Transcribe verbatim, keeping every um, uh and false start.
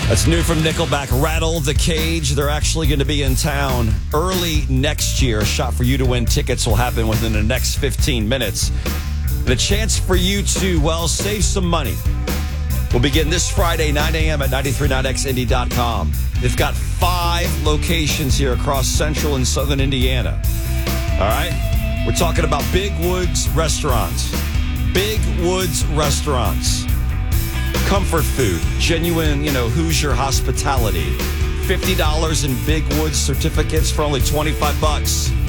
That's new from Nickelback, Rattle the Cage. They're actually going to be in town early next year. A shot for you to win tickets will happen within the next fifteen minutes. And a chance for you to, well, save some money. We'll begin this Friday, nine a.m. at nine three nine x indy dot com. They've got five locations here across central and southern Indiana. All right? We're talking about Big Woods Restaurants. Big Woods Restaurants. Comfort food, genuine, you know, Hoosier hospitality. fifty dollars in Big Woods certificates for only twenty-five bucks.